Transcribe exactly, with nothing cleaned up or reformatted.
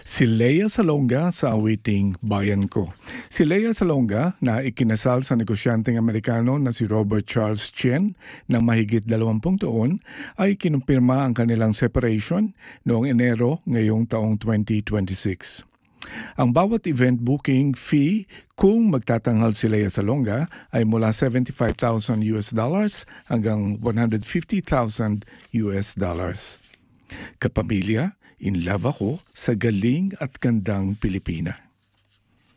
Si Lea Salonga sa awiting Bayan Ko. Si Lea Salonga na ikinasal sa negosyanteng Amerikano na si Robert Charles Chien ng mahigit dalawampung taon ay kinumpirma ang kanilang separation noong Enero ngayong taong twenty twenty-six. Ang bawat event booking fee kung magtatanghal si Lea Salonga ay mula seventy-five thousand US dollars hanggang one hundred fifty thousand US dollars. Kapamilya, in love ako sa galing at gandang Pilipina.